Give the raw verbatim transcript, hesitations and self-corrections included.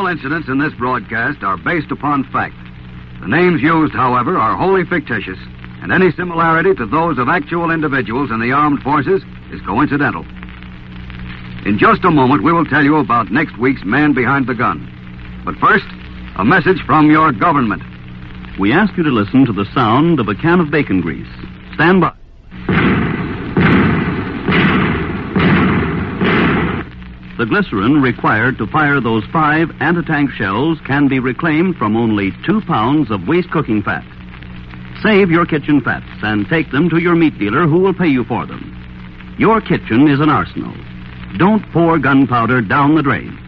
All incidents in this broadcast are based upon fact. The names used, however, are wholly fictitious, and any similarity to those of actual individuals in the armed forces is coincidental. In just a moment, we will tell you about next week's Man Behind the Gun. But first, a message from your government. We ask you to listen to the sound of a can of bacon grease. Stand by. The glycerin required to fire those five anti-tank shells can be reclaimed from only two pounds of waste cooking fat. Save your kitchen fats and take them to your meat dealer who will pay you for them. Your kitchen is an arsenal. Don't pour gunpowder down the drain.